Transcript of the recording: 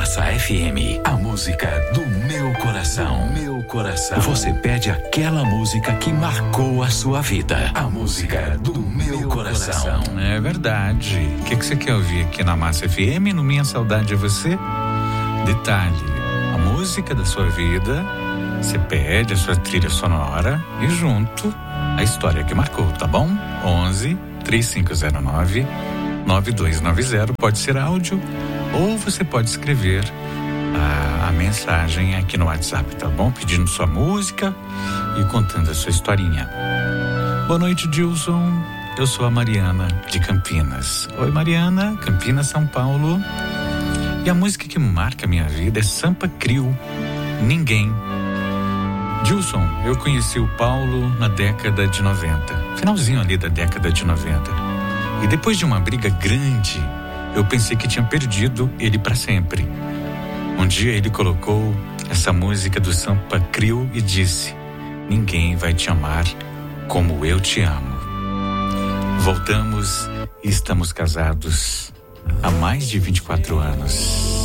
Massa FM, a música do meu coração. Meu coração. Você pede aquela música que marcou a sua vida. A música do meu coração. É verdade. O que você quer ouvir aqui na Massa FM? No Minha Saudade é Você? Detalhe, a música da sua vida, você pede a sua trilha sonora e junto a história que marcou, tá bom? 11-3509-9290, pode ser áudio ou você pode escrever a mensagem aqui no WhatsApp, tá bom? Pedindo sua música e contando a sua historinha. Boa noite, Dilson. Eu sou a Mariana de Campinas. Oi, Mariana, Campinas, São Paulo. E a música que marca a minha vida é Sampa Crio, Ninguém. Dilson, eu conheci o Paulo na década de 90, finalzinho ali da década de 90. E depois de uma briga grande, eu pensei que tinha perdido ele para sempre. Um dia ele colocou essa música do Sampa Crio e disse: ninguém vai te amar como eu te amo. Voltamos e estamos casados há mais de 24 anos.